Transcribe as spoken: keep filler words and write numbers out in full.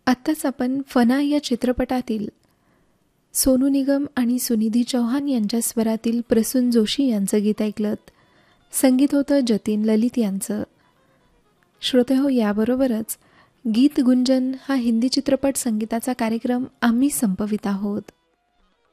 आत्ताच आपण फना या चित्रपटातील सोनू निगम आणि सुनिधी चौहान यांच्या स्वरातील प्रसून जोशी यांचं गीत ऐकलं. संगीत होतं जतीन ललित यांचं. श्रोते हो, याबरोबरच गीत गुंजन हा हिंदी चित्रपट संगीताचा कार्यक्रम आम्ही संपवित आहोत.